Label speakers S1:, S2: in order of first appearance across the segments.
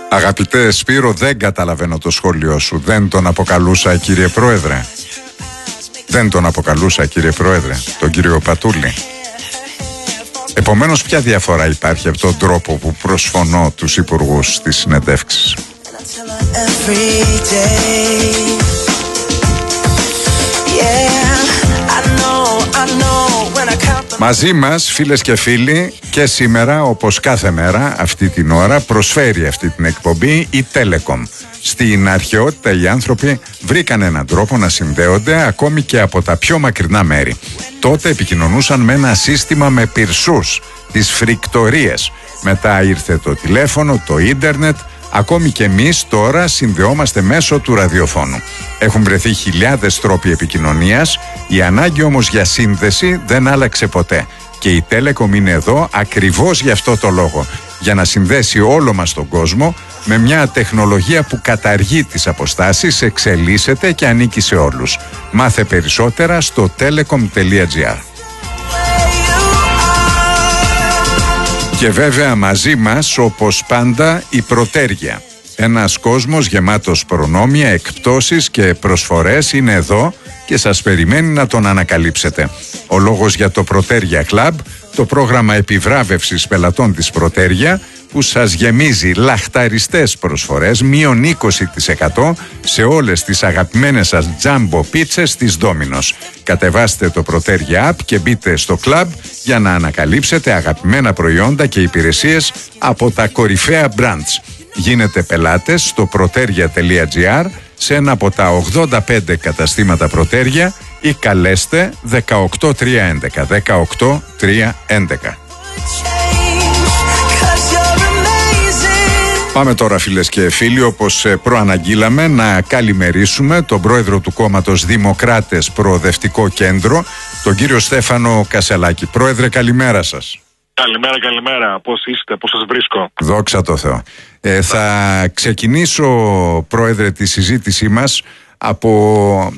S1: Αγαπητέ Σπύρο, δεν καταλαβαίνω το σχόλιο σου. Δεν τον αποκαλούσα κύριε Πρόεδρε. Δεν τον αποκαλούσα κύριε Πρόεδρε, τον κύριο Πατούλη. Επομένως, ποια διαφορά υπάρχει από τον τρόπο που προσφωνώ τους υπουργούς στις συνεντεύξεις? Μαζί μας, φίλες και φίλοι, και σήμερα, όπως κάθε μέρα, αυτή την ώρα, προσφέρει αυτή την εκπομπή η Telecom. Στην αρχαιότητα οι άνθρωποι βρήκαν έναν τρόπο να συνδέονται ακόμη και από τα πιο μακρινά μέρη. Τότε επικοινωνούσαν με ένα σύστημα με πυρσούς, τις φρικτορίες. Μετά ήρθε το τηλέφωνο, το ίντερνετ. Ακόμη και εμείς τώρα συνδεόμαστε μέσω του ραδιοφώνου. Έχουν βρεθεί χιλιάδες τρόποι επικοινωνίας, η ανάγκη όμως για σύνδεση δεν άλλαξε ποτέ. Και η Telecom είναι εδώ ακριβώς γι' αυτό το λόγο. Για να συνδέσει όλο μας τον κόσμο με μια τεχνολογία που καταργεί τις αποστάσεις, εξελίσσεται και ανήκει σε όλους. Μάθε περισσότερα στο telecom.gr. Και βέβαια μαζί μας, όπως πάντα, η Πρωτέργεια. Ένας κόσμος γεμάτος προνόμια, εκπτώσεις και προσφορές είναι εδώ και σας περιμένει να τον ανακαλύψετε. Ο λόγος για το Πρωτέργεια Club, το πρόγραμμα επιβράβευσης πελατών της Πρωτέργεια, που σας γεμίζει λαχταριστές προσφορές, μείον 20% σε όλες τις αγαπημένες σας τζάμπο πίτσες της Ντόμινος. Κατεβάστε το Πρωτέργεια App και μπείτε στο club για να ανακαλύψετε αγαπημένα προϊόντα και υπηρεσίες από τα κορυφαία brands. Γίνετε πελάτες στο protergia.gr σε ένα από τα 85 καταστήματα Πρωτέργεια ή καλέστε 18311. 18311. Πάμε τώρα, φίλες και φίλοι, όπως προαναγγείλαμε, να καλημερίσουμε τον πρόεδρο του κόμματος Δημοκράτες Προοδευτικό Κέντρο, τον κύριο Στέφανο Κασελάκη. Πρόεδρε, καλημέρα σας.
S2: Καλημέρα. Πώς είστε, πώς σας βρίσκω?
S1: Δόξα τω Θεώ. Θα ξεκινήσω, πρόεδρε, τη συζήτησή μας από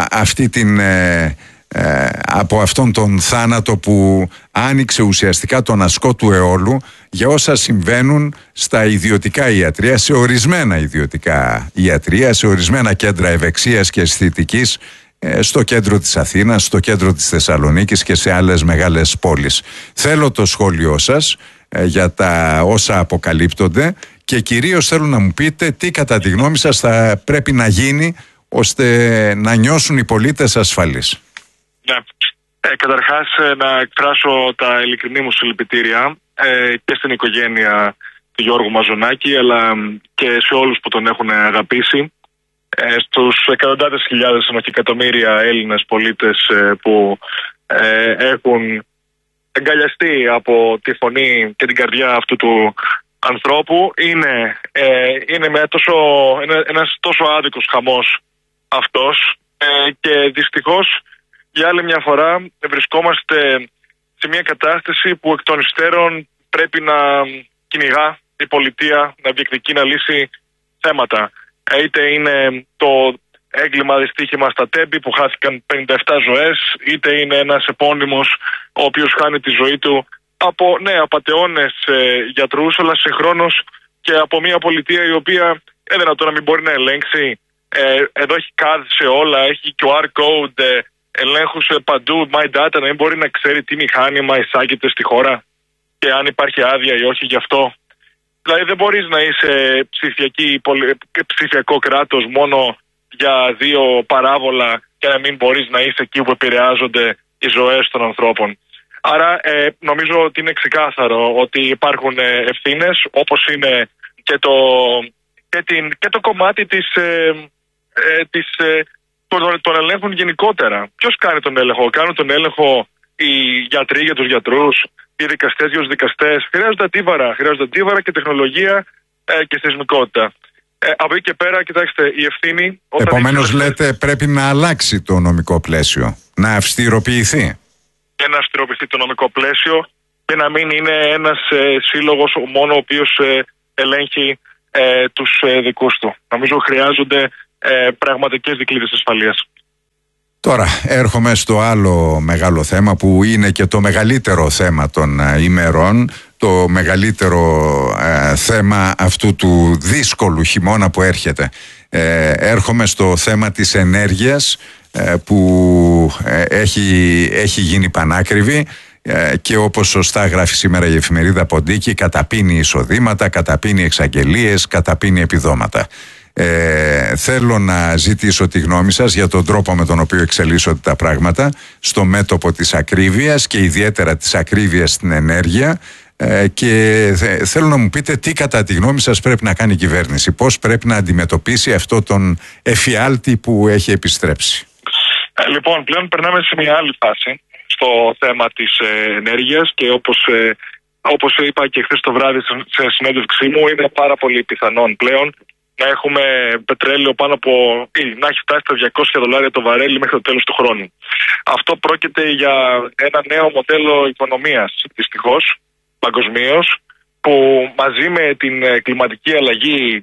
S1: από αυτόν τον θάνατο που άνοιξε ουσιαστικά τον ασκό του αιώλου για όσα συμβαίνουν στα ιδιωτικά ιατρεία, σε ορισμένα ιδιωτικά ιατρεία, σε ορισμένα κέντρα ευεξίας και αισθητικής, στο κέντρο της Αθήνας, στο κέντρο της Θεσσαλονίκης και σε άλλες μεγάλες πόλεις. Θέλω το σχόλιο σας για τα όσα αποκαλύπτονται και κυρίως θέλω να μου πείτε τι κατά τη γνώμη σας θα πρέπει να γίνει ώστε να νιώσουν οι πολίτες ασφαλείς.
S2: Ναι. Καταρχάς να εκφράσω τα ειλικρινή μου συλληπιτήρια και στην οικογένεια του Γιώργου Μαζονάκη, αλλά και σε όλους που τον έχουν αγαπήσει, στους εκατοντάδες χιλιάδες ενώ και εκατομμύρια Έλληνες πολίτες που έχουν εγκαλιαστεί από τη φωνή και την καρδιά αυτού του ανθρώπου. Είναι ένας τόσο άδικος χαμός αυτός και δυστυχώς για άλλη μια φορά βρισκόμαστε σε μια κατάσταση που εκ των υστέρων πρέπει να κυνηγά η πολιτεία, να διεκδικεί, να λύσει θέματα. Είτε είναι το έγκλημα δυστύχημα στα Τέμπη που χάθηκαν 57 ζωές, είτε είναι ένας επώνυμος ο οποίος χάνει τη ζωή του από απατεώνες γιατρούς, αλλά συγχρόνως και από μια πολιτεία η οποία δυνατόν να μην μπορεί να ελέγξει. Εδώ έχει CAD σε όλα, έχει QR code, ελέγχους παντού, My Data, να μην μπορεί να ξέρει τι μηχάνημα εισάγεται στη χώρα και αν υπάρχει άδεια ή όχι γι' αυτό. Δηλαδή δεν μπορείς να είσαι ψηφιακό κράτος μόνο για 2 παράβολα και να μην μπορείς να είσαι εκεί που επηρεάζονται οι ζωές των ανθρώπων. Άρα νομίζω ότι είναι ξεκάθαρο ότι υπάρχουν ευθύνες, όπως είναι και το κομμάτι των ελέγχων γενικότερα. Ποιος κάνει τον έλεγχο? Κάνουν τον έλεγχο οι γιατροί για τους γιατρούς, οι δικαστές για τους δικαστές. Χρειάζονται αντίβαρα και τεχνολογία και θεσμικότητα. Από εκεί και πέρα, κοιτάξτε, η ευθύνη...
S1: Επομένως λέτε πρέπει να αλλάξει το νομικό πλαίσιο, να αυστηροποιηθεί.
S2: Και να αυστηροποιηθεί το νομικό πλαίσιο και να μην είναι ένας σύλλογος μόνο ο οποίος ελέγχει τους δικούς του. Νομίζω χρειάζονται πραγματικές δικλείδες ασφαλείας.
S1: Τώρα έρχομαι στο άλλο μεγάλο θέμα που είναι και το μεγαλύτερο θέμα των ημερών, το μεγαλύτερο θέμα αυτού του δύσκολου χειμώνα που έρχεται. Έρχομαι στο θέμα της ενέργειας που έχει γίνει πανάκριβη και όπως σωστά γράφει σήμερα η εφημερίδα Ποντίκη, καταπίνει εισοδήματα, καταπίνει εξαγγελίες, καταπίνει επιδόματα. Θέλω να ζητήσω τη γνώμη σας για τον τρόπο με τον οποίο εξελίσσονται τα πράγματα στο μέτωπο της ακρίβειας και ιδιαίτερα της ακρίβειας στην ενέργεια, και θέλω να μου πείτε τι κατά τη γνώμη σας πρέπει να κάνει η κυβέρνηση, πώς πρέπει να αντιμετωπίσει αυτό τον εφιάλτη που έχει επιστρέψει.
S2: Λοιπόν, πλέον περνάμε σε μια άλλη φάση στο θέμα της ενέργειας και όπως είπα και χθες το βράδυ σε συνέντευξή μου, είναι πάρα πολύ πιθανόν πλέον να έχουμε πετρέλαιο πάνω από να έχει φτάσει τα $200 το βαρέλι μέχρι το τέλος του χρόνου. Αυτό πρόκειται για ένα νέο μοντέλο οικονομίας, δυστυχώς, παγκοσμίως, που μαζί με την κλιματική αλλαγή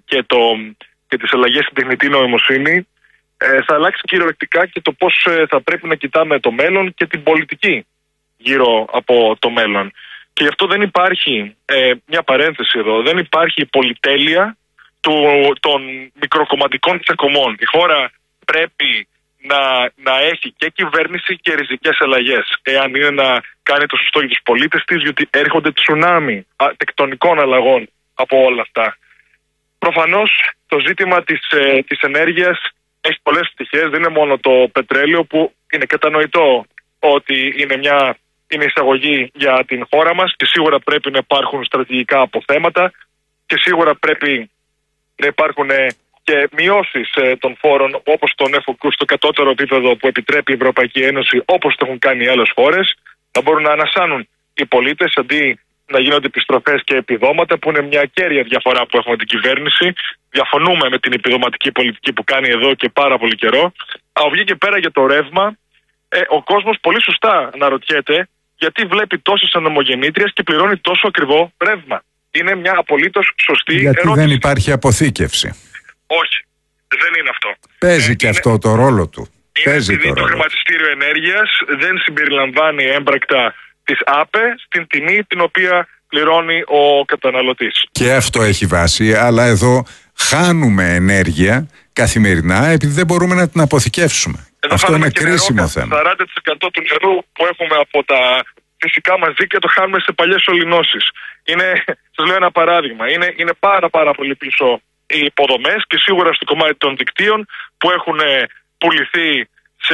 S2: και τις αλλαγές στην τεχνητή νοημοσύνη θα αλλάξει κυριολεκτικά και το πώς θα πρέπει να κοιτάμε το μέλλον και την πολιτική γύρω από το μέλλον. Και γι' αυτό δεν υπάρχει, μια παρένθεση εδώ, δεν υπάρχει πολυτέλεια των μικροκομματικών τσακωμών. Η χώρα πρέπει να έχει και κυβέρνηση και ριζικές αλλαγές, εάν είναι να κάνει το σωστό για τους πολίτες της, γιατί έρχονται τσουνάμι τεκτονικών αλλαγών από όλα αυτά. Προφανώς το ζήτημα της ενέργειας έχει πολλές πτυχές, δεν είναι μόνο το πετρέλαιο που είναι κατανοητό ότι είναι εισαγωγή για την χώρα μας και σίγουρα πρέπει να υπάρχουν στρατηγικά αποθέματα και σίγουρα πρέπει να υπάρχουν και μειώσεις των φόρων όπως τον ΕΦΟΚΟΥ στο κατώτερο επίπεδο που επιτρέπει η Ευρωπαϊκή Ένωση, όπως το έχουν κάνει οι άλλες χώρες, να μπορούν να ανασάνουν οι πολίτες αντί να γίνονται επιστροφές και επιδόματα, που είναι μια κέρια διαφορά που έχουμε την κυβέρνηση. Διαφωνούμε με την επιδοματική πολιτική που κάνει εδώ και πάρα πολύ καιρό. Από εκεί και πέρα για το ρεύμα, ο κόσμος πολύ σωστά αναρωτιέται γιατί βλέπει τόσες ανεμογεννήτριες και πληρώνει τόσο ακριβό ρεύμα. Είναι μια απολύτως σωστή ερώτηση.
S1: Γιατί δεν υπάρχει αποθήκευση.
S2: Όχι, δεν είναι αυτό.
S1: Παίζει και αυτό το ρόλο του.
S2: Επειδή το χρηματιστήριο ενέργειας δεν συμπεριλαμβάνει έμπρακτα της ΑΠΕ στην τιμή την οποία πληρώνει ο καταναλωτής. Και
S1: αυτό έχει βάση, αλλά εδώ χάνουμε ενέργεια καθημερινά επειδή δεν μπορούμε να την αποθηκεύσουμε. Αυτό είναι κρίσιμο θέμα.
S2: 40% του νερού που έχουμε από τα φυσικά μας δίκτυα το χάνουμε σε παλιές σωληνώσεις. Σας λέω ένα παράδειγμα. Είναι πάρα πολύ πίσω οι υποδομές και σίγουρα στο κομμάτι των δικτύων που έχουν πουληθεί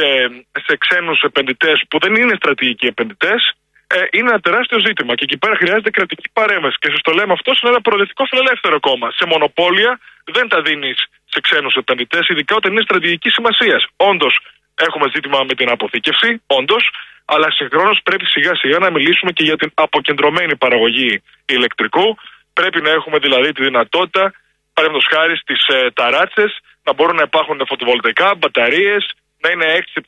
S2: σε ξένους επενδυτές που δεν είναι στρατηγικοί επενδυτές. Είναι ένα τεράστιο ζήτημα και εκεί πέρα χρειάζεται κρατική παρέμβαση. Και σας το λέμε αυτό, είναι ένα προοδευτικό φιλελεύθερο κόμμα. Σε μονοπόλια δεν τα δίνεις σε ξένους επενδυτές, ειδικά όταν είναι στρατηγική σημασία. Όντως έχουμε ζήτημα με την αποθήκευση, όντως, αλλά συγχρόνως πρέπει σιγά σιγά να μιλήσουμε και για την αποκεντρωμένη παραγωγή ηλεκτρικού. Πρέπει να έχουμε δηλαδή τη δυνατότητα, παραδείγματος χάρη στις ταράτσες, να μπορούν να υπάρχουν φωτοβολταϊκά, μπαταρίες, να είναι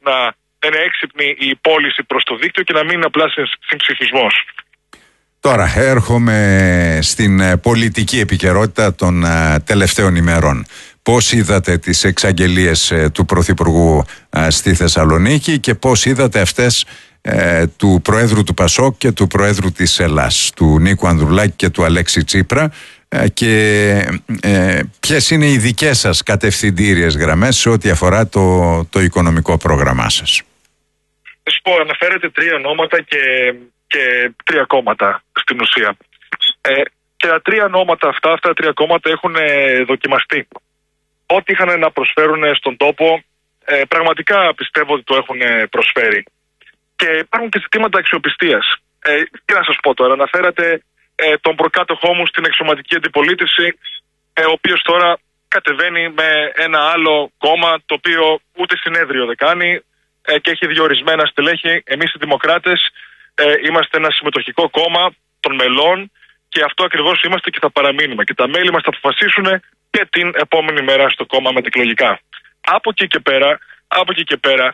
S2: έξυπνη η πώληση προς το δίκτυο και να μην είναι απλά συμψηφισμός.
S1: Τώρα έρχομαι στην πολιτική επικαιρότητα των τελευταίων ημερών. Πώς είδατε τις εξαγγελίες του Πρωθυπουργού στη Θεσσαλονίκη και πώς είδατε αυτές του Προέδρου του ΠΑΣΟΚ και του Προέδρου της Ελλάς, του Νίκου Ανδρουλάκη και του Αλέξη Τσίπρα, και ποιες είναι οι δικές σας κατευθυντήριες γραμμές σε ό,τι αφορά το οικονομικό πρόγραμμά σας?
S2: Αναφέρετε τρία ονόματα και τρία κόμματα στην ουσία. Και τα τρία ονόματα αυτά τα τρία κόμματα έχουν δοκιμαστεί. Ό,τι είχαν να προσφέρουν στον τόπο, πραγματικά πιστεύω ότι το έχουν προσφέρει. Και υπάρχουν και ζητήματα αξιοπιστίας. Τι να σας πω τώρα, αναφέρατε τον προκάτοχό μου στην εξωματική αντιπολίτευση, ο οποίος τώρα κατεβαίνει με ένα άλλο κόμμα το οποίο ούτε συνέδριο δεν κάνει και έχει διορισμένα στελέχη. Εμείς οι Δημοκράτες είμαστε ένα συμμετοχικό κόμμα των μελών και αυτό ακριβώς είμαστε και θα παραμείνουμε. Και τα μέλη μας θα αποφασίσουν και την επόμενη μέρα στο κόμμα μετεκλογικά. Από εκεί και πέρα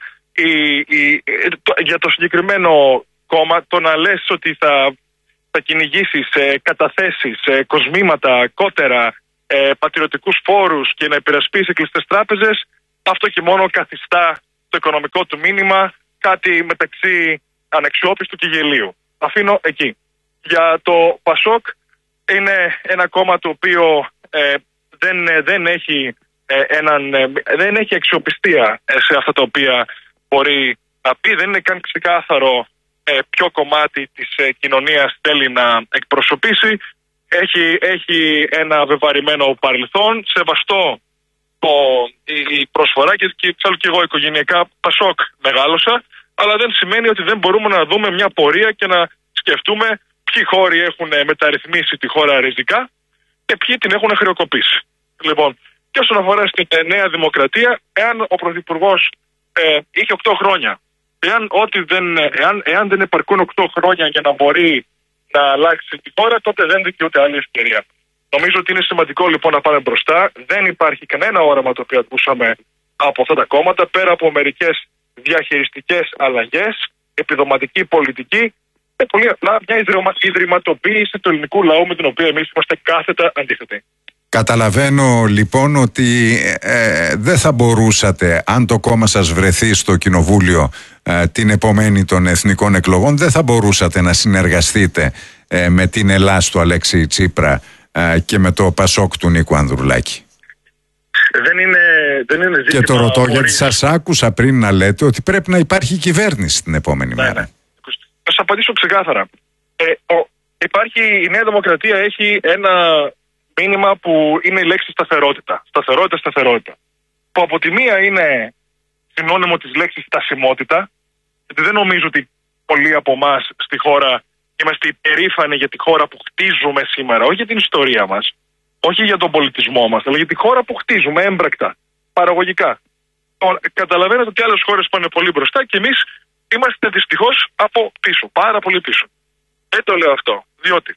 S2: για το συγκεκριμένο κόμμα, το να λες ότι θα κυνηγήσεις καταθέσεις, κοσμήματα, κότερα, πατριωτικούς φόρους και να υπερασπίσει κλειστές τράπεζες, αυτό και μόνο καθιστά το οικονομικό του μήνυμα κάτι μεταξύ αναξιόπιστου και γελίου. Αφήνω εκεί. Για το ΠΑΣΟΚ είναι ένα κόμμα το οποίο δεν έχει αξιοπιστία σε αυτά τα οποία μπορεί να πει. Δεν είναι καν ξεκάθαρο ποιο κομμάτι της κοινωνίας θέλει να εκπροσωπήσει. Έχει ένα βεβαρημένο παρελθόν, σεβαστό η προσφορά και ξέρω και εγώ οικογενειακά ΠΑΣΟΚ μεγάλωσα, αλλά δεν σημαίνει ότι δεν μπορούμε να δούμε μια πορεία και να σκεφτούμε ποιοι χώροι έχουν μεταρρυθμίσει τη χώρα ριζικά και ποιοι την έχουν χρεοκοπήσει. Λοιπόν, και όσον αφορά στην Νέα Δημοκρατία, εάν ο Πρωθυπουργός είχε 8 χρόνια, εάν δεν επαρκούν 8 χρόνια για να μπορεί να αλλάξει τη χώρα, τότε δεν δικαιούται άλλη ευκαιρία. Νομίζω ότι είναι σημαντικό λοιπόν να πάμε μπροστά. Δεν υπάρχει κανένα όραμα το οποίο ακούσαμε από αυτά τα κόμματα, πέρα από μερικές διαχειριστικές αλλαγές, επιδοματική πολιτική και πολύ απλά μια ιδρυματοποίηση του ελληνικού λαού με την οποία εμείς είμαστε κάθετα αντίθετοι.
S1: Καταλαβαίνω λοιπόν ότι δεν θα μπορούσατε, αν το κόμμα σας βρεθεί στο κοινοβούλιο την επομένη των εθνικών εκλογών, δεν θα μπορούσατε να συνεργαστείτε με την Ελλάς του Αλέξη Τσίπρα και με το ΠΑΣΟΚ του Νίκου Ανδρουλάκη.
S2: Δεν είναι ζήτημα.
S1: Και το ρωτώ γιατί σας άκουσα πριν να λέτε ότι πρέπει να υπάρχει κυβέρνηση την επόμενη μέρα.
S2: Θα σας απαντήσω ξεκάθαρα. Η Νέα Δημοκρατία έχει ένα μήνυμα που είναι η λέξη σταθερότητα. Σταθερότητα. Που από τη μία είναι συνώνυμο της λέξης στασιμότητα, γιατί δεν νομίζω ότι πολλοί από εμάς στη χώρα είμαστε υπερήφανοι για τη χώρα που χτίζουμε σήμερα, όχι για την ιστορία μας, όχι για τον πολιτισμό μας, αλλά για τη χώρα που χτίζουμε έμπρακτα, παραγωγικά. Καταλαβαίνετε ότι άλλες χώρες πάνε πολύ μπροστά και εμείς είμαστε δυστυχώς από πίσω, πάρα πολύ πίσω. Δεν το λέω αυτό, διότι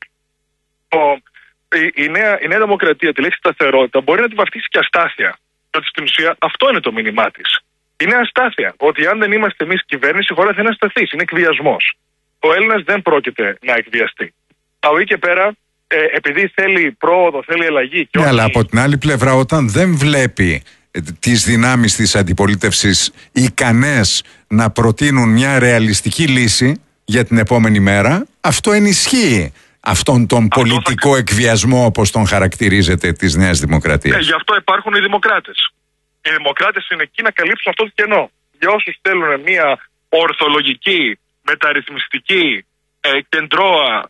S2: η Νέα Δημοκρατία τη λέξη σταθερότητα μπορεί να τη βαφτίσει και αστάθεια. Διότι στην ουσία αυτό είναι το μήνυμά της. Είναι αστάθεια. Ότι αν δεν είμαστε εμείς κυβέρνηση, η χώρα θα είναι ασταθής. Είναι εκβιασμός. Ο Έλληνας δεν πρόκειται να εκβιαστεί. Από εκεί και πέρα, επειδή θέλει πρόοδο, θέλει αλλαγή.
S1: Ναι, αλλά από την άλλη πλευρά, όταν δεν βλέπει τις δυνάμεις της αντιπολίτευσης ικανές να προτείνουν μια ρεαλιστική λύση για την επόμενη μέρα, αυτό ενισχύει αυτόν τον πολιτικό εκβιασμό, όπως τον χαρακτηρίζεται, της Νέας Δημοκρατίας.
S2: Γι' αυτό υπάρχουν οι δημοκράτες. Οι δημοκράτες είναι εκεί να καλύψουν αυτό το κενό. Για όσους θέλουν μια ορθολογική, μεταρρυθμιστική, κεντρώα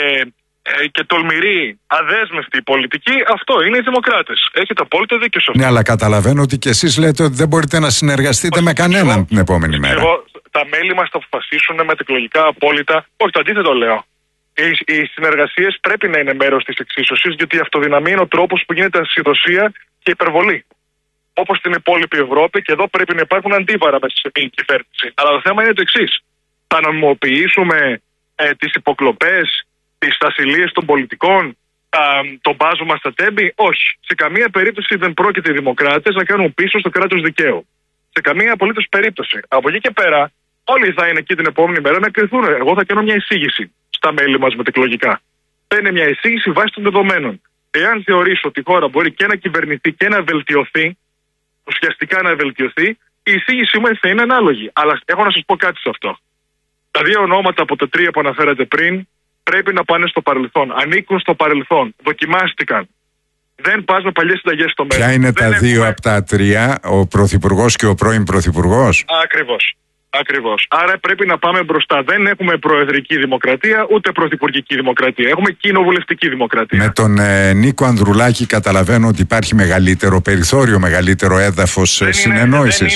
S2: και τολμηρή, αδέσμευτη πολιτική, αυτό είναι οι δημοκράτες. Έχετε απόλυτο δίκιο σε αυτό.
S1: Ναι, αλλά καταλαβαίνω ότι και εσείς λέτε ότι δεν μπορείτε να συνεργαστείτε με κανέναν την επόμενη μέρα.
S2: Τα μέλη μας θα αποφασίσουν με εκλογικά απόλυτα. Όχι, το αντίθετο λέω. Οι συνεργασίες πρέπει να είναι μέρος της εξίσωσης, γιατί η αυτοδυναμία είναι ο τρόπος που γίνεται ασυδοσία και υπερβολή. Όπως στην υπόλοιπη Ευρώπη, και εδώ πρέπει να υπάρχουν αντίβαρα μέσα σε μια κυβέρνηση. Αλλά το θέμα είναι το εξής. Θα νομιμοποιήσουμε τις υποκλοπές, τις ασυλίες των πολιτικών, τον μπάζωμα στα τέμπη? Όχι. Σε καμία περίπτωση δεν πρόκειται οι δημοκράτες να κάνουν πίσω στο κράτος δικαίου. Σε καμία απολύτως περίπτωση. Από εκεί και πέρα, όλοι θα είναι εκεί την επόμενη μέρα να κρυθούν. Εγώ θα κάνω μια εισήγηση στα μέλη μας μετεκλογικά. Θα είναι μια εισήγηση βάσει των δεδομένων. Εάν θεωρήσω ότι η χώρα μπορεί και να κυβερνηθεί και να βελτιωθεί, ουσιαστικά να βελτιωθεί, η εισήγησή μου θα είναι ανάλογη. Αλλά έχω να σας πω κάτι σε αυτό. Τα δύο ονόματα από τα τρία που αναφέρατε πριν πρέπει να πάνε στο παρελθόν. Ανήκουν στο παρελθόν. Δοκιμάστηκαν. Δεν πας με παλιές συνταγές στο μέλλον.
S1: Ποια είναι τα δύο από τα τρία, ο Πρωθυπουργός και ο πρώην Πρωθυπουργός?
S2: Ακριβώς. Άρα πρέπει να πάμε μπροστά. Δεν έχουμε προεδρική δημοκρατία, ούτε πρωθυπουργική δημοκρατία. Έχουμε κοινοβουλευτική δημοκρατία.
S1: Με τον Νίκο Ανδρουλάκη καταλαβαίνω ότι υπάρχει μεγαλύτερο περιθώριο, μεγαλύτερο έδαφος συνεννόησης.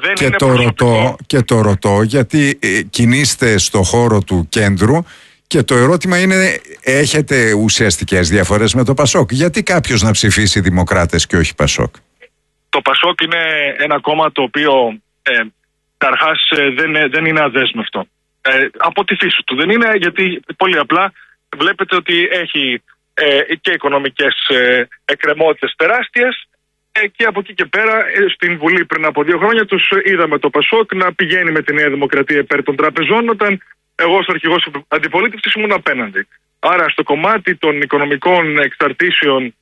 S1: Και το ρωτώ γιατί κινείστε στο χώρο του κέντρου και το ερώτημα είναι, έχετε ουσιαστικές διαφορές με το ΠΑΣΟΚ? Γιατί κάποιος να ψηφίσει Δημοκράτες και όχι ΠΑΣΟΚ?
S2: Το ΠΑΣΟΚ είναι ένα κόμμα το οποίο καταρχάς δεν είναι αδέσμευτο. Από τη φύση του δεν είναι, γιατί πολύ απλά βλέπετε ότι έχει και οικονομικές εκκρεμότητες τεράστιες και από εκεί και πέρα στην Βουλή πριν από 2 χρόνια τους είδαμε το ΠΑΣΟΚ να πηγαίνει με τη Νέα Δημοκρατία υπέρ των τραπεζών, όταν εγώ ως αρχηγός αντιπολίτευσης ήμουν απέναντι. Άρα στο κομμάτι των οικονομικών εξαρτήσεων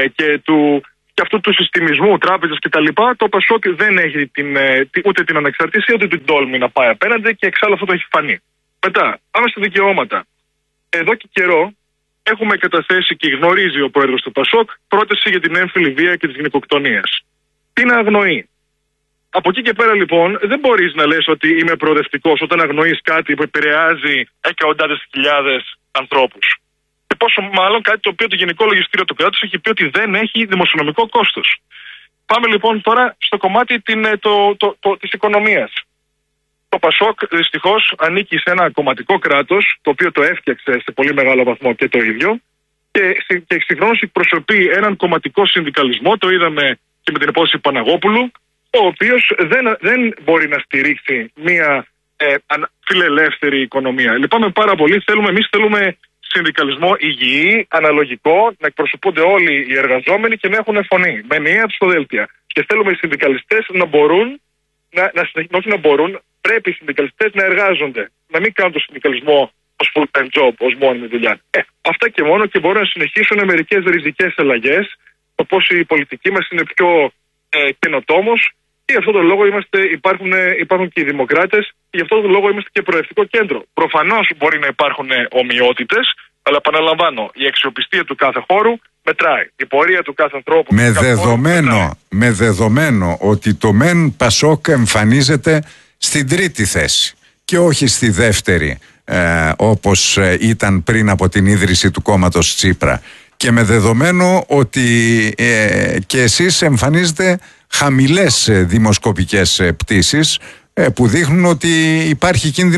S2: και αυτού του συστημισμού, τράπεζες κτλ., το ΠΑΣΟΚ δεν έχει ούτε την ανεξαρτησία ούτε την τόλμη να πάει απέναντι, και εξάλλου αυτό το έχει φανεί. Μετά, πάμε στα δικαιώματα. Εδώ και καιρό έχουμε καταθέσει και γνωρίζει ο πρόεδρος του ΠΑΣΟΚ πρόταση για την έμφυλη βία και τις γυναικοκτονίες. Την αγνοεί. Από εκεί και πέρα λοιπόν δεν μπορείς να λες ότι είμαι προοδευτικός όταν αγνοείς κάτι που επηρεάζει εκατοντάδες χιλιάδες ανθρώπους. Και πόσο μάλλον κάτι το οποίο το Γενικό Λογιστήριο του κράτους έχει πει ότι δεν έχει δημοσιονομικό κόστος. Πάμε λοιπόν τώρα στο κομμάτι της οικονομίας. Το ΠΑΣΟΚ δυστυχώς ανήκει σε ένα κομματικό κράτος, το οποίο το έφτιαξε σε πολύ μεγάλο βαθμό και το ίδιο, και συγχρόνως εκπροσωπεί έναν κομματικό συνδικαλισμό, το είδαμε και με την υπόθεση Παναγόπουλου, ο οποίος δεν μπορεί να στηρίξει μια φιλελεύθερη οικονομία. Λυπάμαι πάρα πολύ. Εμείς θέλουμε συνδικαλισμό υγιή, αναλογικό, να εκπροσωπούνται όλοι οι εργαζόμενοι και να έχουν φωνή, με ενιαία ψηφοδέλτια. Και θέλουμε οι συνδικαλιστές να μπορούν, όχι να μπορούν, πρέπει οι συνδικαλιστές να εργάζονται. Να μην κάνουν το συνδικαλισμό ως full-time job, ως μόνιμη δουλειά. Αυτά και μόνο, και μπορούν να συνεχίσουν μερικές ριζικές αλλαγές, όπως η πολιτική μας είναι πιο καινοτόμος. Και γι' αυτόν τον λόγο υπάρχουν και οι δημοκράτες, και γι' αυτόν τον λόγο είμαστε και προοδευτικό κέντρο. Προφανώς μπορεί να υπάρχουν ομοιότητες, αλλά επαναλαμβάνω, η αξιοπιστία του κάθε χώρου μετράει. Η πορεία του κάθε ανθρώπου.
S1: Με δεδομένο ότι το ΜΕΝ ΠΑΣΟΚ εμφανίζεται στην τρίτη θέση και όχι στη δεύτερη, όπως ήταν πριν από την ίδρυση του κόμματος Τσίπρα. Και με δεδομένο ότι και εσείς εμφανίζετε χαμηλές δημοσκοπικές πτήσεις που δείχνουν ότι υπάρχει κίνδυνο